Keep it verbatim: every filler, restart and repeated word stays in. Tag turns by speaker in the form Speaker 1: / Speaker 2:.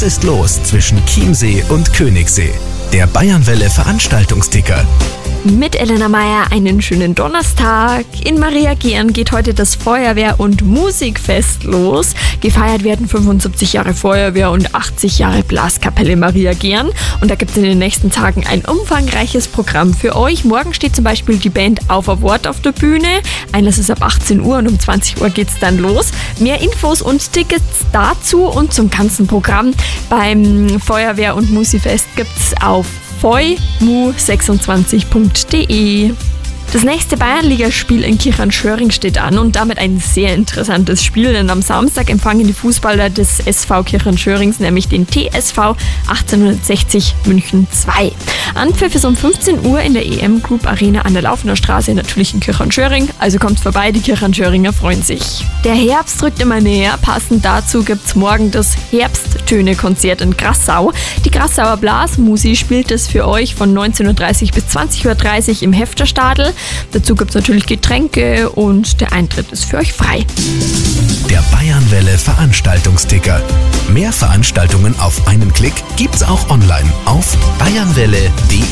Speaker 1: ist los zwischen Chiemsee und Königssee? Der Bayernwelle Veranstaltungsticker.
Speaker 2: Mit Elena Meyer einen schönen Donnerstag. In Mariagern geht heute das Feuerwehr- und Musikfest los. Gefeiert werden fünfundsiebzig Jahre Feuerwehr und achtzig Jahre Blaskapelle Mariagern. Und da gibt es in den nächsten Tagen ein umfangreiches Programm für euch. Morgen steht zum Beispiel die Band Auf ein Wort auf der Bühne. Einlass ist ab achtzehn Uhr und um zwanzig Uhr geht es dann los. Mehr Infos und Tickets dazu und zum ganzen Programm beim Feuerwehr- und Musikfest gibt es auf feu mu sechsundzwanzig punkt de. Das nächste Bayernligaspiel in Kirchanschöring steht an und damit ein sehr interessantes Spiel, denn am Samstag empfangen die Fußballer des S V Kirchanschörings nämlich den T S V achtzehnhundertsechzig München zwei. Anpfiff ist um fünfzehn Uhr in der E M Group Arena an der Laufener Straße, natürlich in Kirchanschöring, also kommt vorbei, die Kirchanschöringer freuen sich. Der Herbst rückt immer näher, passend dazu gibt's morgen das Herbsttöne-Konzert in Grassau. Die Grassauer Blasmusi spielt es für euch von neunzehn Uhr dreißig bis zwanzig Uhr dreißig im Hefterstadel. Dazu gibt es natürlich Getränke und der Eintritt ist für euch frei.
Speaker 1: Der Bayernwelle Veranstaltungsticker. Mehr Veranstaltungen auf einen Klick gibt's auch online auf bayernwelle punkt de.